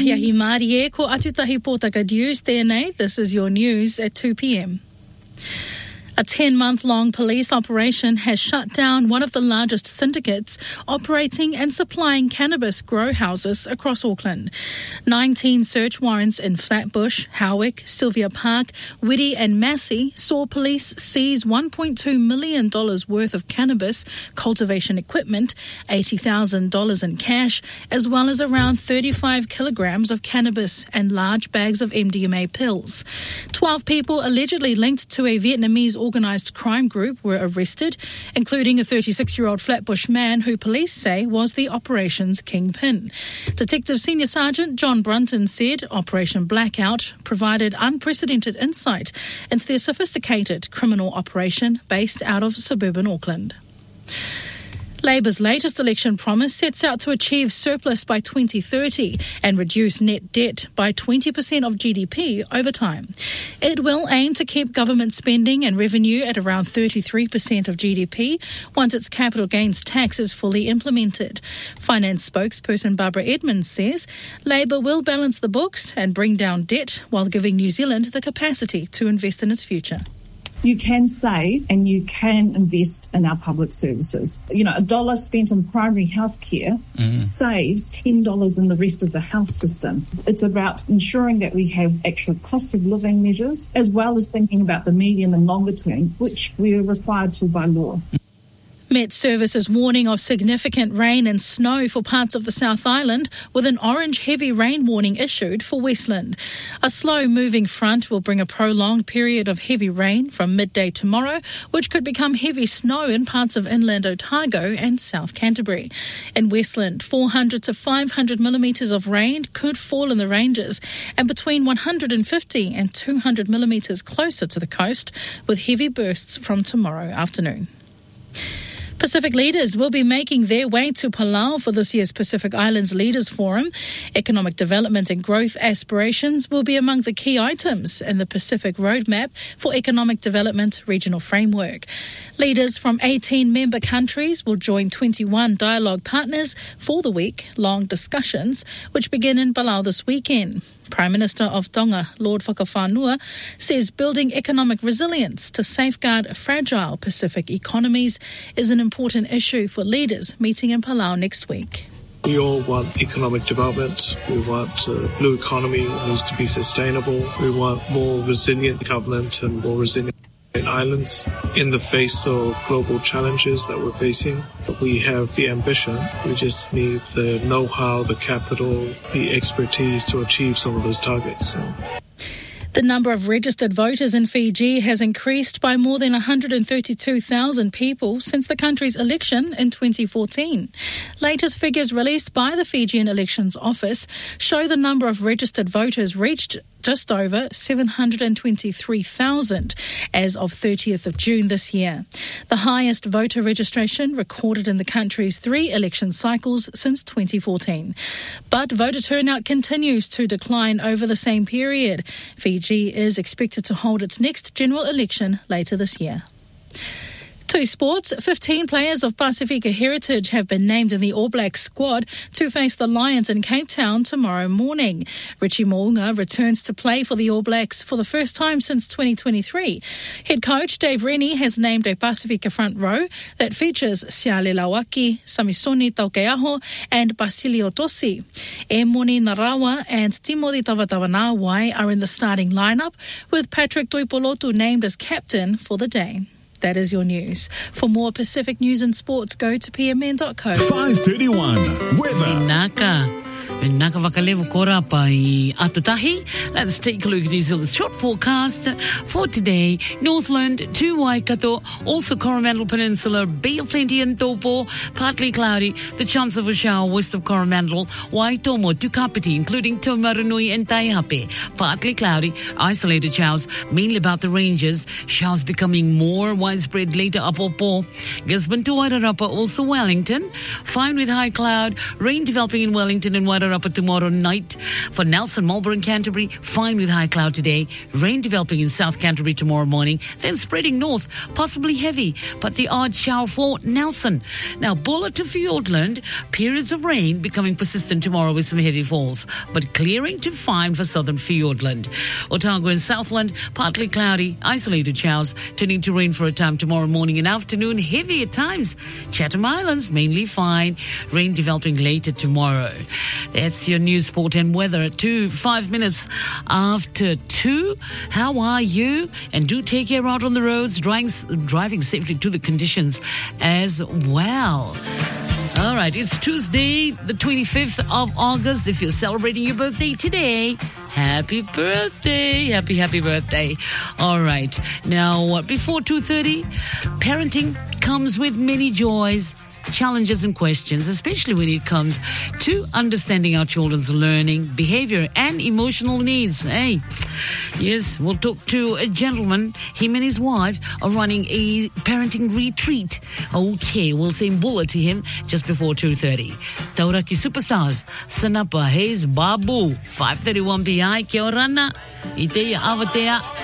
Iahi Mārie, ko Atutahi Pōtaka News tēnei. This is your news at 2 p.m. A 10-month-long police operation has shut down one of the largest syndicates operating and supplying cannabis grow houses across Auckland. 19 search warrants in Flatbush, Howick, Sylvia Park, Whitty and Massey saw police seize $1.2 million worth of cannabis cultivation equipment, $80,000 in cash, as well as around 35 kilograms of cannabis and large bags of MDMA pills. 12 people allegedly linked to a Vietnamese organised crime group were arrested, including a 36-year-old Flatbush man who police say was the operation's kingpin. Detective Senior Sergeant John Brunton said Operation Blackout provided unprecedented insight into their sophisticated criminal operation based out of suburban Auckland. Labour's latest election promise sets out to achieve surplus by 2030 and reduce net debt by 20% of GDP over time. It will aim to keep government spending and revenue at around 33% of GDP once its capital gains tax is fully implemented. Finance spokesperson Barbara Edmonds says Labour will balance the books and bring down debt while giving New Zealand the capacity to invest in its future. You can save and you can invest in our public services. You know, $1 spent on primary health care saves $10 in the rest of the health system. It's about ensuring that we have actual cost of living measures as well as thinking about the medium and longer term, which we are required to by law. Met Service is warning of significant rain and snow for parts of the South Island, with an orange heavy rain warning issued for Westland. A slow-moving front will bring a prolonged period of heavy rain from midday tomorrow, which could become heavy snow in parts of inland Otago and South Canterbury. In Westland, 400 to 500 millimetres of rain could fall in the ranges, and between 150 and 200 millimetres closer to the coast, with heavy bursts from tomorrow afternoon. Pacific leaders will be making their way to Palau for this year's Pacific Islands Leaders Forum. Economic development and growth aspirations will be among the key items in the Pacific Roadmap for Economic Development Regional Framework. Leaders from 18 member countries will join 21 dialogue partners for the week-long discussions, which begin in Palau this weekend. Prime Minister of Tonga, Lord Whakawhanua, says building economic resilience to safeguard fragile Pacific economies is an important issue for leaders meeting in Palau next week. We all want economic development. We want blue economy needs to be sustainable. We want more resilient government and more resilient islands in the face of global challenges that we're facing. We have the ambition. We just need the know-how, the capital, the expertise to achieve some of those targets. The number of registered voters in Fiji has increased by more than 132,000 people since the country's election in 2014. Latest figures released by the Fijian Elections Office show the number of registered voters reached just over 723,000 as of 30th of June this year, the highest voter registration recorded in the country's 3 election cycles since 2014. But voter turnout continues to decline over the same period. Fiji is expected to hold its next general election later this year. To sports, 15 players of Pasifika heritage have been named in the All Blacks squad to face the Lions in Cape Town tomorrow morning. Richie Mo'unga returns to play for the All Blacks for the first time since 2023. Head coach Dave Rennie has named a Pasifika front row that features Siale Lawaki, Samisoni Taukeaho and Basilio Tosi. Emoni Narawa and Timothy Tavatavanawai are in the starting lineup, with Patrick Tuipolotu named as captain for the day. That is your news. For more Pacific news and sports, go to pmn.co. 5:31 weather. Naka wakalevu kora pai atutahi. Let's take a look at New Zealand's short forecast for today. Northland to Waikato, also Coromandel Peninsula, Bay of Plenty and Taupo, partly cloudy. The chance of a shower west of Coromandel, Waitomo to Kapiti, including Taumarunui and Taihape, partly cloudy. Isolated showers, mainly about the ranges. Showers becoming more widespread later up Opo. Gisborne to Wairarapa, also Wellington. Fine with high cloud. Rain developing in Wellington and Wairarapa. clear up tomorrow night. For Nelson, Marlborough and Canterbury, fine with high cloud today. Rain developing in South Canterbury tomorrow morning, then spreading north, possibly heavy, but the odd shower for Nelson. Now, Buller to Fiordland, periods of rain becoming persistent tomorrow with some heavy falls, but clearing to fine for southern Fiordland. Otago and Southland, partly cloudy, isolated showers, turning to rain for a time tomorrow morning and afternoon, heavy at times. Chatham Islands, mainly fine, rain developing later tomorrow. That's your news, sport and weather at 5 minutes after 2. How are you? And do take care out on the roads, driving safely to the conditions as well. All right, it's Tuesday, the 25th of August. If you're celebrating your birthday today, happy birthday. Happy birthday. All right. Now, before 2:30, parenting comes with many joys, challenges and questions, especially when it comes to understanding our children's learning, behavior and emotional needs. Hey, yes, we'll talk to a gentleman. Him and his wife are running a parenting retreat. Okay, we'll send Buller to him just before 2:30. Tauraki Superstars, Sanapa Hayes Babu, 5:31 PI, Kia ora, Iteia Avatea.